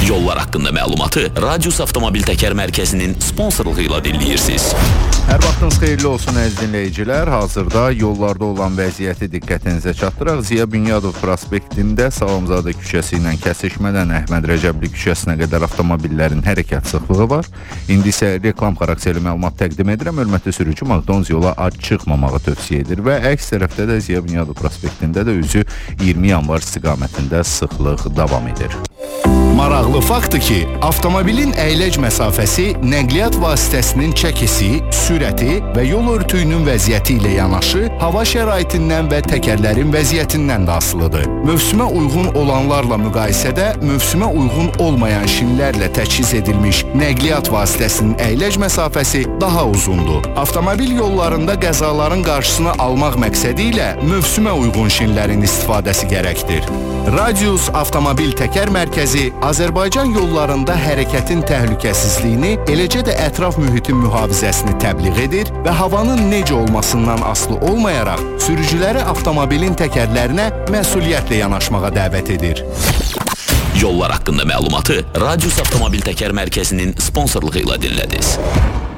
Yollar haqqında məlumatı Radius Avtomobil Təkər Mərkəzinin sponsorluğu ilə dinləyirsiniz. Hər vaxtınız xeyirli olsun əziz dinləyicilər. Hazırda yollarda olan vəziyyəti diqqətinizə çatdıraq. Ziya Bünyadov prospektində Salamzadə küçəsi ilə kəsişmədən Əhməd Rəcəbli küçəsinə qədər avtomobillərin hərəkət sıxlığı var. İndi isə reklam xarakterli məlumat təqdim edirəm. Hörmətli sürücü, McDonald's yola ac çıxmamağı tövsiyə edir və əks tərəfdə də Ziya Bünyadov prospektində də üzü 20 yanvar istiqamətində sıxlıq davam edir. Maraqlı faktdır ki, avtomobilin əyləc məsafəsi nəqliyyat vasitəsinin çəkisi, sürəti və yol örtüyünün vəziyyəti ilə yanaşı, hava şəraitindən və təkərlərin vəziyyətindən də asılıdır. Mövsümə uyğun olanlarla müqayisədə mövsümə uyğun olmayan şinlərlə təchiz edilmiş nəqliyyat vasitəsinin əyləc məsafəsi daha uzundur. Avtomobil yollarında qəzaların qarşısını almaq məqsədi ilə mövsümə uyğun şinlərin istifadəsi gərəkdir. Radius Avtomobil Təkər Mərkəzi Azərbaycan yollarında hərəkətin təhlükəsizliyini, eləcə də ətraf mühitin mühafizəsini təbliğ edir və havanın necə olmasından asılı olmayaraq sürücüləri avtomobilin təkərlərinə məsuliyyətlə yanaşmağa dəvət edir. Yollar haqqında məlumatı Radius Avtomobil Təkər Mərkəzinin sponsorluğu ilə dinlədiniz.